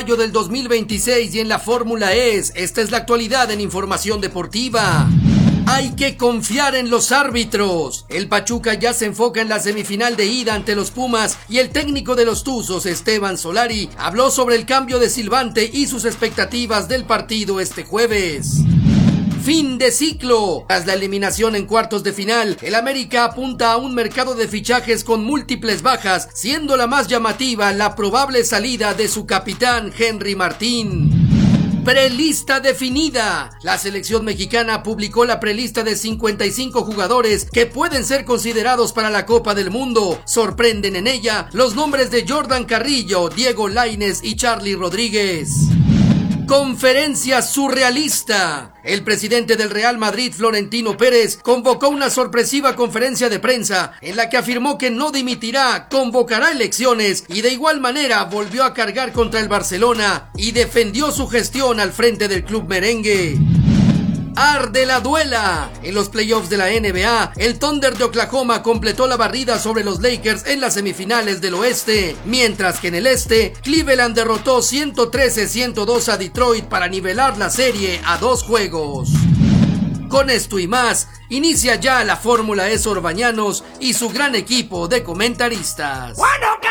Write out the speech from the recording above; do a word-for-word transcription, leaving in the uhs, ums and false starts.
mayo del dos mil veintiséis y en la Fórmula E, esta es la actualidad en Información Deportiva. Hay que confiar en los árbitros. El Pachuca ya se enfoca en la semifinal de ida ante los Pumas y el técnico de los Tuzos, Esteban Solari, habló sobre el cambio de silbante y sus expectativas del partido este jueves. Fin de ciclo. Tras la eliminación en cuartos de final, el América apunta a un mercado de fichajes con múltiples bajas, siendo la más llamativa la probable salida de su capitán Henry Martín. Prelista definida. La selección mexicana publicó la prelista de cincuenta y cinco jugadores que pueden ser considerados para la Copa del Mundo. Sorprenden en ella los nombres de Jordan Carrillo, Diego Lainez y Charly Rodríguez. Conferencia surrealista. El presidente del Real Madrid, Florentino Pérez, convocó una sorpresiva conferencia de prensa en la que afirmó que no dimitirá, convocará elecciones y de igual manera volvió a cargar contra el Barcelona y defendió su gestión al frente del club merengue. Arde la duela. En los playoffs de la N B A, el Thunder de Oklahoma completó la barrida sobre los Lakers en las semifinales del oeste, mientras que en el este, Cleveland derrotó ciento trece a ciento dos a Detroit para nivelar la serie a dos juegos. Con esto y más, inicia ya la Fórmula E Sor Bañanos y su gran equipo de comentaristas.